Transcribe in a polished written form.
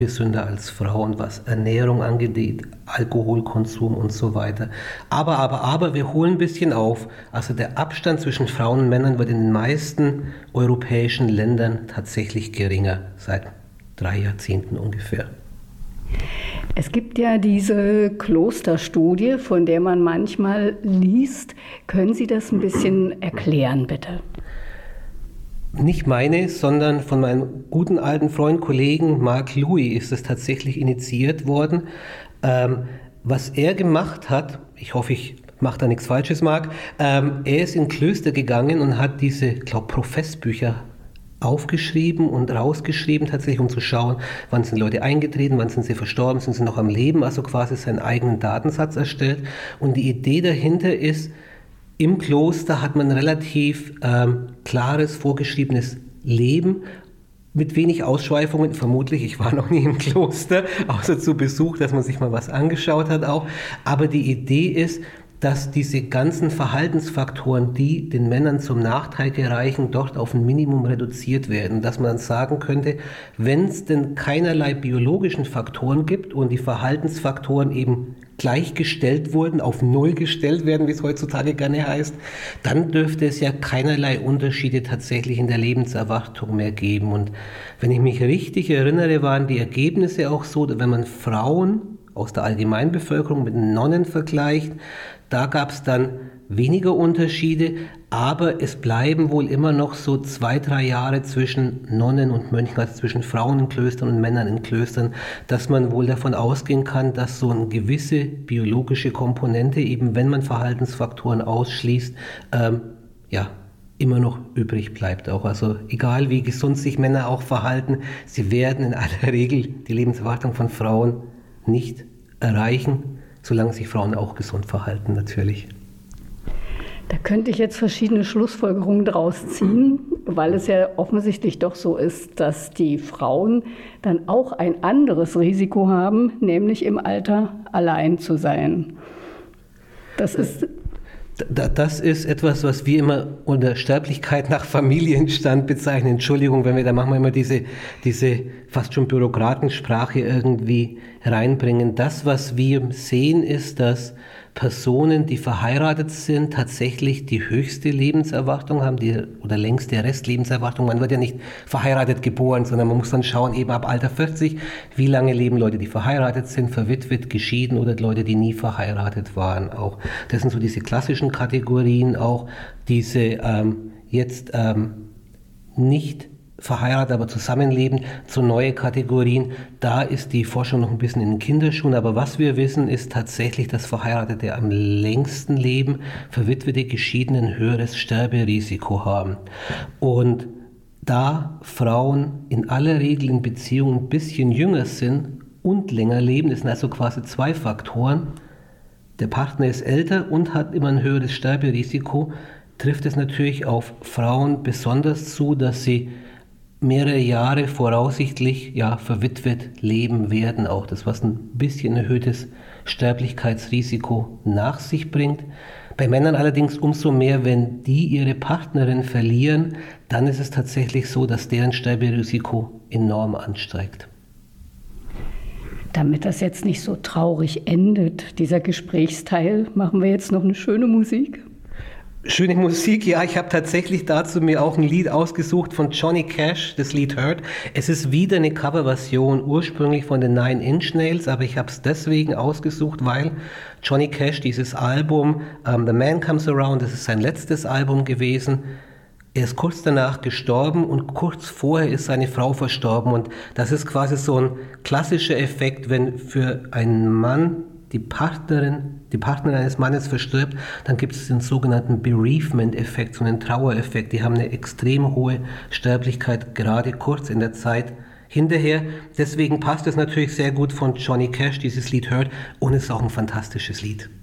gesünder als Frauen, was Ernährung angeht, Alkoholkonsum und so weiter. Aber, wir holen ein bisschen auf. Also der Abstand zwischen Frauen und Männern wird in den meisten europäischen Ländern tatsächlich geringer, seit 3 Jahrzehnten ungefähr. Es gibt ja diese Klosterstudie, von der man manchmal liest. Können Sie das ein bisschen erklären, bitte? Nicht meine, sondern von meinem guten alten Freund, Kollegen Mark Louis ist es tatsächlich initiiert worden. Was er gemacht hat, ich hoffe, ich mache da nichts Falsches, Mark, er ist in Klöster gegangen und hat diese, Professbücher aufgeschrieben und rausgeschrieben, tatsächlich, um zu schauen, wann sind Leute eingetreten, wann sind sie verstorben, sind sie noch am Leben, also quasi seinen eigenen Datensatz erstellt. Und die Idee dahinter ist, im Kloster hat man ein relativ klares, vorgeschriebenes Leben mit wenig Ausschweifungen, vermutlich. Ich war noch nie im Kloster, außer zu Besuch, dass man sich mal was angeschaut hat auch. Aber die Idee ist, dass diese ganzen Verhaltensfaktoren, die den Männern zum Nachteil gereichen, dort auf ein Minimum reduziert werden. Dass man dann sagen könnte, wenn es denn keinerlei biologischen Faktoren gibt und die Verhaltensfaktoren eben gleichgestellt wurden, auf Null gestellt werden, wie es heutzutage gerne heißt, dann dürfte es ja keinerlei Unterschiede tatsächlich in der Lebenserwartung mehr geben. Und wenn ich mich richtig erinnere, waren die Ergebnisse auch so, wenn man Frauen aus der Allgemeinbevölkerung mit Nonnen vergleicht, da gab es dann weniger Unterschiede, aber es bleiben wohl immer noch so 2-3 Jahre zwischen Nonnen und Mönchen, also zwischen Frauen in Klöstern und Männern in Klöstern, dass man wohl davon ausgehen kann, dass so eine gewisse biologische Komponente, eben wenn man Verhaltensfaktoren ausschließt, immer noch übrig bleibt auch. Also egal wie gesund sich Männer auch verhalten, sie werden in aller Regel die Lebenserwartung von Frauen nicht erreichen, solange sich Frauen auch gesund verhalten natürlich. Da könnte ich jetzt verschiedene Schlussfolgerungen draus ziehen, weil es ja offensichtlich doch so ist, dass die Frauen dann auch ein anderes Risiko haben, nämlich im Alter allein zu sein. Das ist etwas, was wir immer unter Sterblichkeit nach Familienstand bezeichnen. Entschuldigung, da machen wir immer diese fast schon Bürokratensprache irgendwie reinbringen. Das, was wir sehen, ist, dass Personen, die verheiratet sind, tatsächlich die höchste Lebenserwartung haben, oder längste Restlebenserwartung. Man wird ja nicht verheiratet geboren, sondern man muss dann schauen, eben ab Alter 40, wie lange leben Leute, die verheiratet sind, verwitwet, geschieden oder Leute, die nie verheiratet waren. Auch das sind so diese klassischen Kategorien, auch diese nicht verheiratet, aber zusammenleben, so neue Kategorien. Da ist die Forschung noch ein bisschen in den Kinderschuhen, aber was wir wissen, ist tatsächlich, dass Verheiratete am längsten leben, verwitwete, Geschiedene ein höheres Sterberisiko haben. Und da Frauen in aller Regel in Beziehungen ein bisschen jünger sind und länger leben, das sind also quasi 2 Faktoren, der Partner ist älter und hat immer ein höheres Sterberisiko, trifft es natürlich auf Frauen besonders zu, dass sie mehrere Jahre voraussichtlich verwitwet leben werden auch. Das, was ein bisschen erhöhtes Sterblichkeitsrisiko nach sich bringt. Bei Männern allerdings umso mehr, wenn die ihre Partnerin verlieren, dann ist es tatsächlich so, dass deren Sterberisiko enorm ansteigt. Damit das jetzt nicht so traurig endet, dieser Gesprächsteil, machen wir jetzt noch eine schöne Musik. Schöne Musik, ja, ich habe tatsächlich dazu mir auch ein Lied ausgesucht von Johnny Cash, das Lied Hurt. Es ist wieder eine Coverversion, ursprünglich von den Nine Inch Nails, aber ich habe es deswegen ausgesucht, weil Johnny Cash dieses Album The Man Comes Around, das ist sein letztes Album gewesen. Er ist kurz danach gestorben und kurz vorher ist seine Frau verstorben und das ist quasi so ein klassischer Effekt, wenn für einen Mann die Partnerin eines Mannes verstirbt, dann gibt es den sogenannten Bereavement-Effekt, so einen Trauereffekt. Die haben eine extrem hohe Sterblichkeit, gerade kurz in der Zeit hinterher. Deswegen passt es natürlich sehr gut von Johnny Cash, dieses Lied Hurt, und es ist auch ein fantastisches Lied.